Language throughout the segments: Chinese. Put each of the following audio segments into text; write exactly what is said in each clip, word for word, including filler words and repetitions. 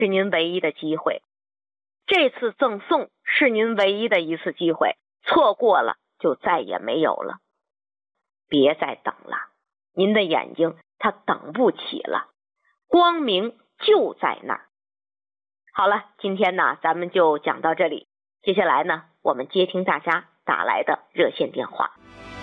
是您唯一的机会。这次赠送是您唯一的一次机会，错过了就再也没有了。别再等了，您的眼睛它等不起了，光明就在那儿。好了，今天呢咱们就讲到这里，接下来呢我们接听大家打来的热线电话。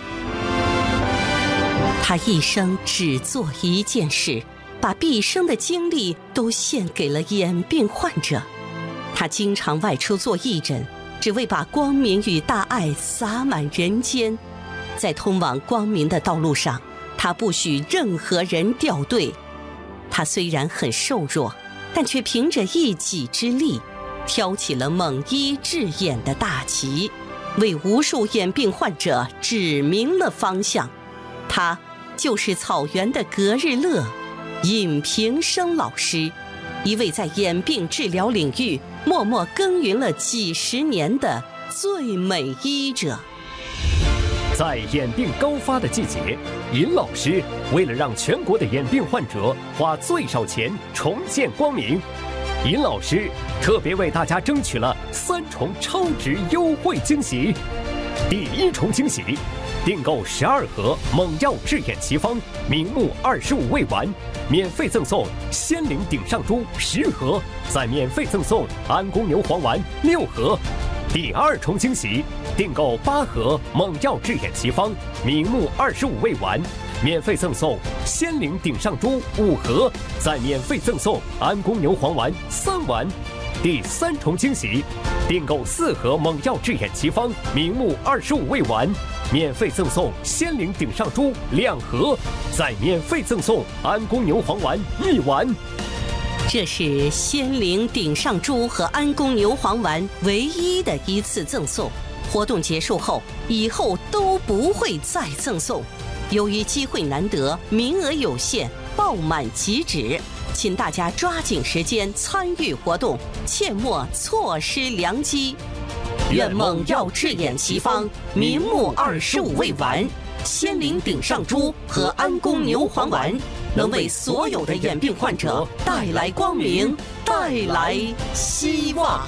他一生只做一件事，把毕生的精力都献给了眼病患者。他经常外出做义诊，只为把光明与大爱洒满人间。在通往光明的道路上，他不许任何人掉队。他虽然很瘦弱，但却凭着一己之力挑起了蒙医治眼的大旗，为无数眼病患者指明了方向。他就是草原的格日乐尹平生老师，一位在眼病治疗领域默默耕耘了几十年的最美医者。 在眼病高发的季节，尹老师为了让全国的眼病患者花最少钱重见光明，尹老师特别为大家争取了三重超值优惠惊喜。第一重惊喜，订购十二盒猛药治眼奇方明目二十五味丸，免费赠送仙灵顶上珠十盒，再免费赠送安宫牛黄丸六盒。第二重惊喜，订购八盒猛药治眼奇方明目二十五味丸，免费赠送仙灵顶上珠五盒，再免费赠送安宫牛黄丸三丸。第三重惊喜，订购四盒猛药治眼奇方明目二十五味丸，免费赠送仙灵顶上珠两盒，再免费赠送安宫牛黄丸一丸。 这是仙灵顶上珠和安宫牛黄丸唯一的一次赠送，活动结束后，以后都不会再赠送。由于机会难得，名额有限，爆满即止，请大家抓紧时间参与活动，切莫错失良机。愿猛药治眼奇方明目二十五味丸、仙灵顶上珠和安宫牛黄丸能为所有的眼病患者带来光明，带来希望。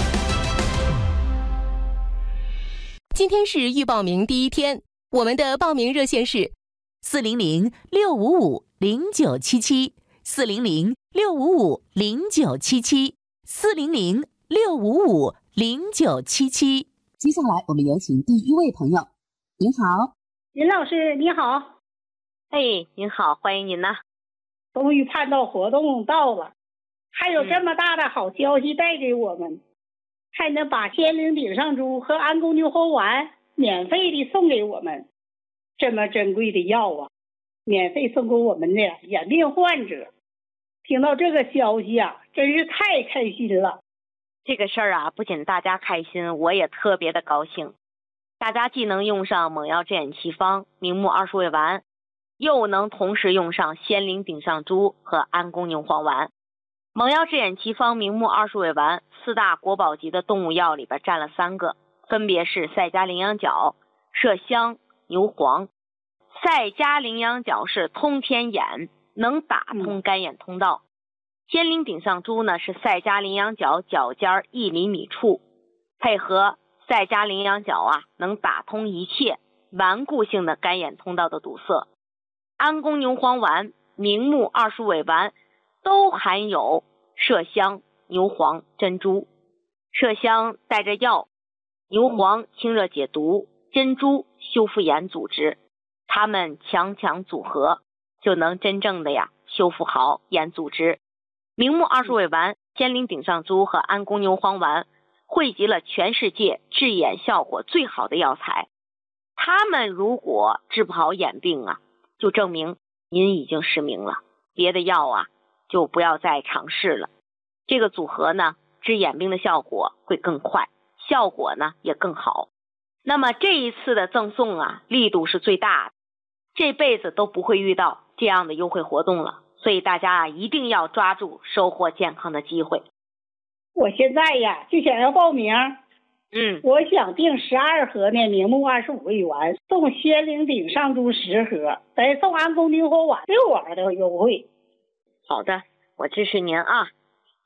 今天是预报名第一天，我们的报名热线是四零零六五五零九七七，四零零六五五零九七七，四零零六五五零九七七。 接下来我们有请第一位朋友。您好， 尹老师你好。 哎，您好，欢迎您呐。 终于盼到活动到了，还有这么大的好消息带给我们，嗯、还能把仙灵顶上珠和安宫牛黄丸免费的送给我们，这么珍贵的药啊，免费送给我们的眼病患者。听到这个消息啊，真是太开心了。 这个事儿啊，不仅大家开心，我也特别的高兴。大家既能用上猛药治眼奇方明目二十味丸，又能同时用上仙灵顶上珠和安宫牛黄丸。猛药治眼奇方明目二十味丸四大国宝级的动物药里边占了三个，分别是赛迦羚羊角、麝香、牛黄。赛迦羚羊角是通天眼，能打通干眼通道。仙灵顶上珠呢是赛迦羚羊角角尖一厘米处，配合赛迦羚羊角啊，能打通一切顽固性的干眼通道的堵塞。安宫牛黄丸、明目二十味丸都含有麝香、牛黄、珍珠。麝香带着药，牛黄清热解毒，珍珠修复眼组织，它们强强组合，就能真正的呀修复好眼组织。明目二十味丸、仙灵顶上珠和安宫牛黄丸汇集了全世界治眼效果最好的药材，它们如果治不好眼病啊，就证明您已经失明了，别的药啊就不要再尝试了。这个组合呢，治眼病的效果会更快，效果呢也更好。那么这一次的赠送啊，力度是最大的，这辈子都不会遇到这样的优惠活动了，所以大家啊一定要抓住收获健康的机会。 我现在呀就想要报名， 嗯， 我想订十二盒呢明目二十五味丸，送仙灵顶上珠十盒，再送安宫牛黄丸六丸的优惠。 好的，我支持您啊。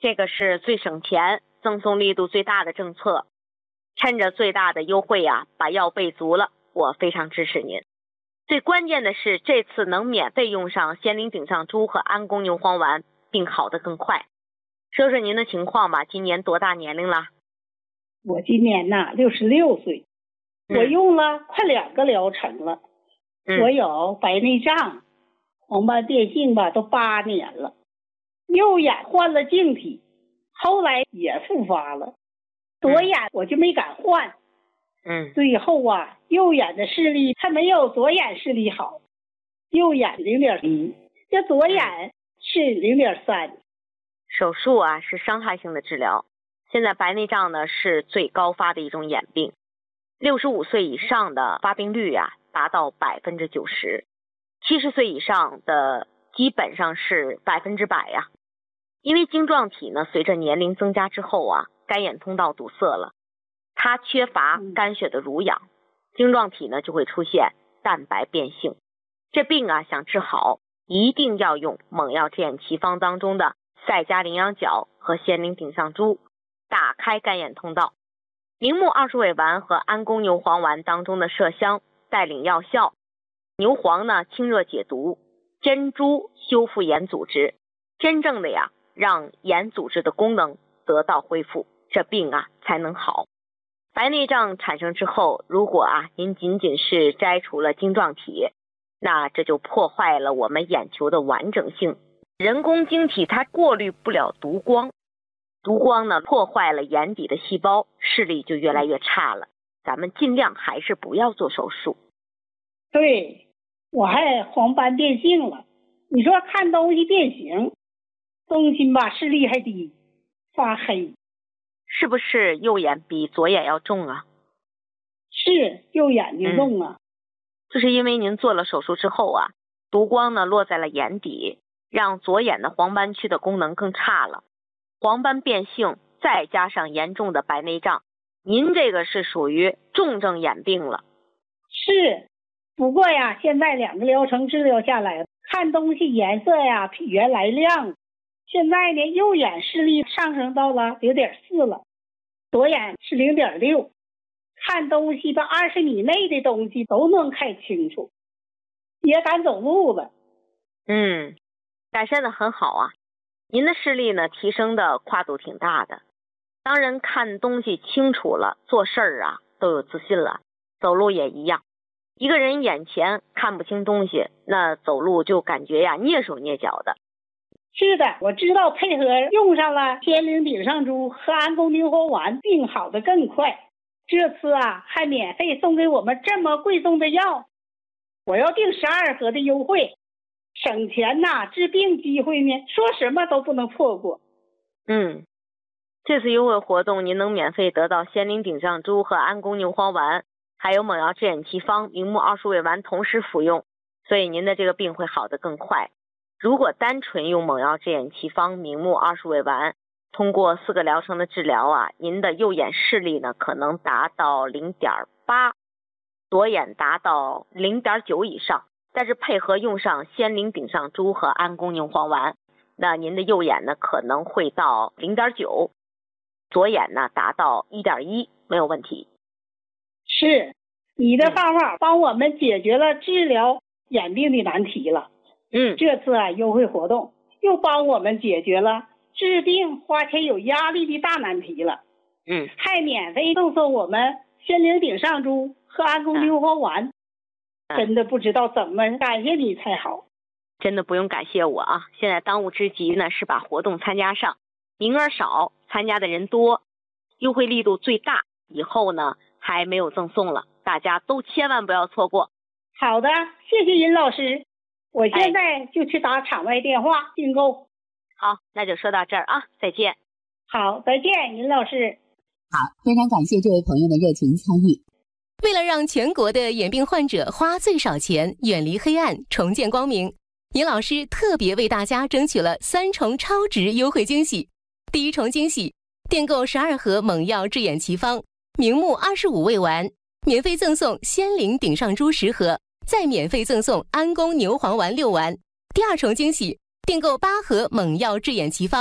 这个是最省钱、赠送力度最大的政策。趁着最大的优惠呀、啊，把药备足了，我非常支持您。最关键的是，这次能免费用上仙灵顶上珠和安宫牛黄丸，病好得更快。说说您的情况吧，今年多大年龄了？ 我今年呐六十六岁， 嗯、 我用了快两个疗程了。 嗯、 我有白内障、黄斑变性吧，都八年了。右眼换了晶体，后来也复发了。左眼我就没敢换。 嗯， 最后啊，右眼的视力还没有左眼视力好，右眼 零点一， 这左眼是 零点三。 手术啊是伤害性的治疗，现在白内障呢是最高发的一种眼病，六十五岁以上的发病率啊达到百分之九十，七十岁以上的基本上是百分之百呀。因为晶状体呢随着年龄增加之后啊，干眼通道堵塞了，它缺乏肝血的濡养，晶状体呢就会出现蛋白变性。这病啊想治好，一定要用猛药治眼奇方当中的赛加羚羊角和仙灵顶上珠，打开干眼通道。明目二十味丸和安宫牛黄丸当中的麝香带领药效，牛黄呢清热解毒，珍珠修复眼组织，真正的呀让眼组织的功能得到恢复，这病啊才能好。白内障产生之后，如果啊您仅仅是摘除了晶状体，那这就破坏了我们眼球的完整性。人工晶体它过滤不了毒光，毒光呢破坏了眼底的细胞，视力就越来越差了。咱们尽量还是不要做手术。 对，我还黄斑变性了，你说看东西变形，东西吧视力还低，发黑。 是不是右眼比左眼要重啊？ 是，右眼睛重啊、嗯、 就是因为您做了手术之后啊，毒光呢落在了眼底，让左眼的黄斑区的功能更差了，黄斑变性再加上严重的白内障，您这个是属于重症眼病了。 是，不过呀现在两个疗程治疗下来，看东西颜色呀比原来亮，现在呢右眼视力上升到了 零点四 了，左眼是 零点六， 看东西吧二十米内的东西都能看清楚，也敢走路了。 嗯，改善的很好啊。您的视力呢提升的跨度挺大的，当人看东西清楚了，做事儿啊都有自信了，走路也一样。一个人眼前看不清东西，那走路就感觉呀蹑手蹑脚的。 是的，我知道配合用上了仙灵顶上珠和安宫牛黄丸，病好的更快。这次啊还免费送给我们这么贵重的药，我要订十二盒的优惠，省钱呐，治病机会呢说什么都不能错过。 嗯，这次优惠活动您能免费得到仙灵顶上珠和安宫牛黄丸，还有猛药治眼奇方明目二十味丸同时服用，所以您的这个病会好得更快。如果单纯用猛药治眼奇方明目二十味丸，通过四个疗程的治疗啊，您的右眼视力呢可能达到 零点八， 左眼达到 零点九 以上，但是配合用上仙灵顶上珠和安宫牛黄丸，那您的右眼呢可能会到 零点九， 左眼呢达到 一点一， 没有问题。 是，你的方法帮我们解决了治疗眼病的难题了。 嗯， 这次啊优惠活动又帮我们解决了治病花钱有压力的大难题了。 嗯， 还免费赠送我们仙灵顶上珠和安宫牛黄丸、嗯、真的不知道怎么感谢你才好。 真的不用感谢我啊，现在当务之急呢是把活动参加上，名额少，参加的人多，优惠力度最大，以后呢还没有赠送了，大家都千万不要错过。 好的，谢谢尹老师，我现在就去打场外电话订购。 好，那就说到这儿啊，再见。 好，再见，尹老师。 好，非常感谢这位朋友的热情参与。 为了让全国的眼病患者花最少钱，远离黑暗，重见光明，尹老师特别为大家争取了三重超值优惠惊喜。第一重惊喜，订购十二盒猛药治眼奇方明目二十五味丸，免费赠送仙灵顶上珠十盒，再免费赠送安宫牛黄丸六丸。第二重惊喜，订购八盒猛药治眼奇方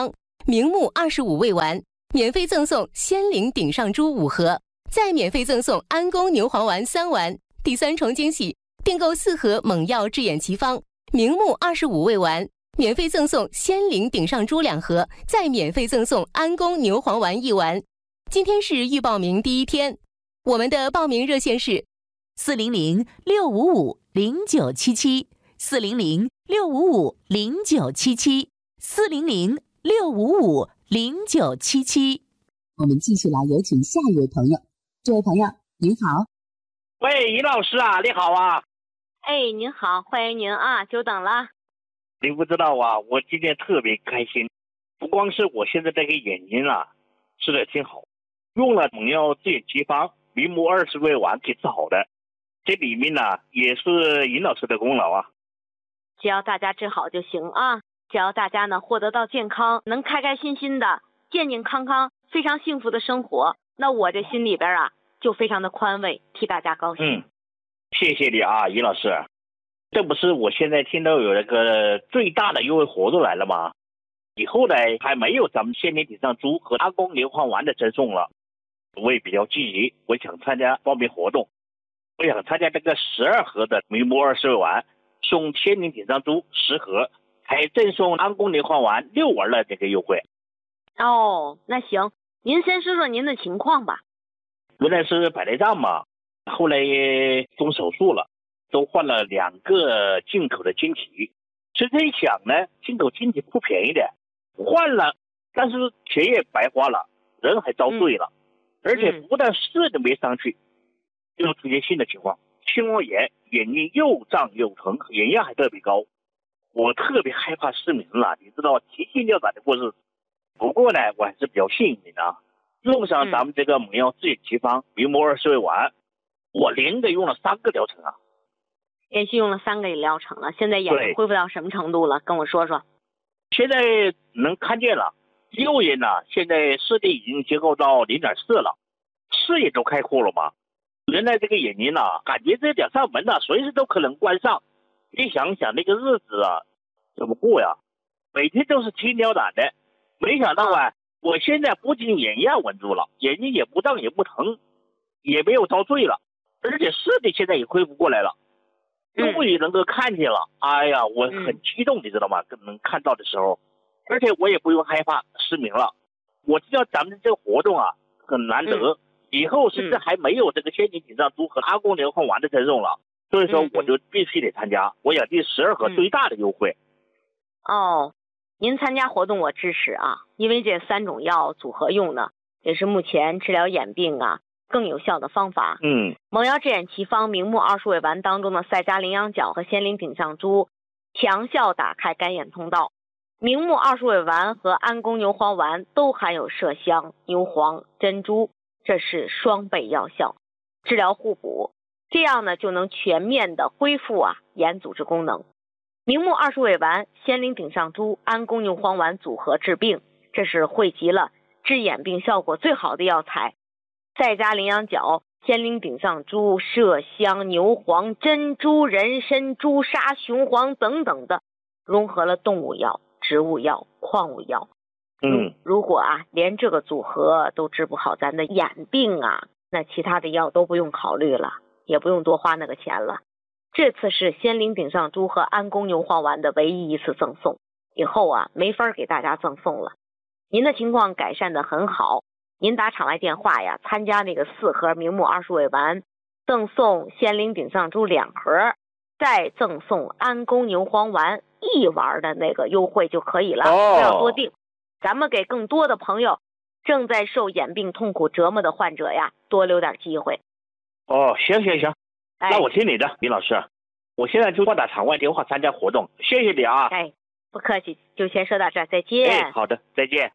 明目二十五味丸，免费赠送仙灵顶上珠五盒，再免费赠送安宫牛黄丸三丸。第三重惊喜，订购四盒猛药治眼奇方明目二十五味丸，免费赠送仙灵顶上珠两盒，再免费赠送安宫牛黄丸一丸。今天是预报名第一天，我们的报名热线是四零零六五五零九七七，四零零六五五零九七七，四零零六五五零九七七。 我们继续来有请下一位朋友。这位朋友您好。 喂，尹老师啊，你好啊。 哎，您好，欢迎您啊，久等了。 您不知道啊，我今天特别开心，不光是我现在这个眼睛啊治得挺好，用了猛药治眼奇方明目二十味丸给治好的，这里面呢也是尹老师的功劳啊。 只要大家治好就行啊，只要大家呢获得到健康，能开开心心的健健康康非常幸福的生活，那我这心里边啊就非常的宽慰，替大家高兴。 嗯，谢谢你啊，尹老师。这不是我现在听到有那个最大的优惠活动来了吗？以后呢还没有咱们仙灵顶上珠和安宫牛黄丸的赠送了。我也比较积极，我想参加报名活动，我想参加这个十二盒的明目二十味丸，送仙灵顶上珠十盒，还赠送安宫牛黄丸六丸的这个优惠。 哦，那行，您先说说您的情况吧。 原来是白内障嘛，后来动手术了，都换了两个进口的晶体。其实一想呢，进口晶体不便宜的，换了，但是钱也白花了，人还遭罪了，嗯、而且不但视力没上去，又出现新的情况，青光眼，眼睛又胀又疼，眼压还特别高。我特别害怕失明了，你知道提心吊胆的过日子。不过呢，我还是比较幸运的啊，用上咱们这个猛药治眼奇方明目二十味丸，我连着用了三个疗程啊。 连续用了三个疗程了，现在眼睛恢复到什么程度了？跟我说说。 现在能看见了，右眼呢，现在视力已经结构到 零点四 了，视野都开阔了嘛。原来这个眼睛呢，感觉这两扇门呢，随时都可能关上。你想想那个日子啊，怎么过呀？每天都是提心吊胆的。没想到啊，我现在不仅眼压稳住了，眼睛也不胀也不疼，也没有遭罪了，而且视力现在也恢复过来了。终于能够看见了，嗯、哎呀，我很激动，嗯、你知道吗？能看到的时候，而且我也不用害怕失明了。我知道咱们这个活动啊很难得，嗯、以后甚至还没有这个仙灵顶上珠和安宫牛黄丸的赠送了，所以说我就必须得参加。我想第十二盒最大的优惠。 嗯、哦，您参加活动我支持啊，因为这三种药组合用呢，也是目前治疗眼病啊更有效的方法。 嗯， 猛药治眼奇方明目二十味丸当中的赛迦羚羊角和仙灵顶上珠强效打开干眼通道。明目二十味丸和安宫牛黄丸都含有麝香、牛黄、珍珠，这是双倍药效，治疗互补，这样呢就能全面的恢复啊眼组织功能。明目二十味丸、仙灵顶上珠、安宫牛黄丸组合治病，这是汇集了治眼病效果最好的药材。赛迦羚羊角、仙灵顶上珠、麝香、牛黄、珍珠、人参、朱砂、雄黄等等的，融合了动物药、植物药、矿物药。 嗯， 如果啊连这个组合都治不好咱的眼病啊，那其他的药都不用考虑了，也不用多花那个钱了。这次是仙灵顶上珠和安宫牛黄丸的唯一一次赠送，以后啊没法给大家赠送了。您的情况改善得很好。您打场外电话呀，参加那个四盒明目二十味丸，赠送仙灵顶上珠两盒，再赠送安宫牛黄丸一丸的那个优惠就可以了， 哦、 不要多订。咱们给更多的朋友，正在受眼病痛苦折磨的患者呀，多留点机会。 哦，行行行， 哎、 那我听你的，李老师，我现在就拨打场外电话参加活动，谢谢你啊。 哎，不客气，就先说到这儿，再见。 哎，好的，再见。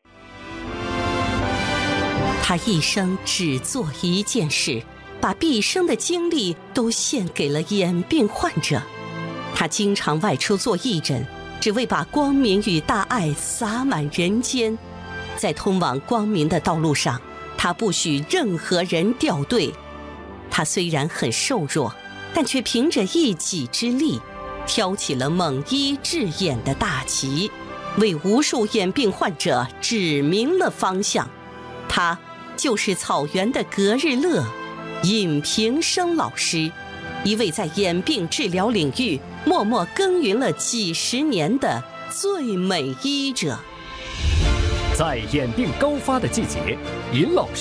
他一生只做一件事，把毕生的精力都献给了眼病患者。他经常外出做义诊，只为把光明与大爱洒满人间。在通往光明的道路上，他不许任何人掉队。他虽然很瘦弱，但却凭着一己之力，挑起了猛医治眼的大旗。 为无数眼病患者指明了方向。他就是草原的隔日乐，尹平生老师，一位在眼病治疗领域默默耕耘了几十年的最美医者。 在眼病高发的季节，尹老师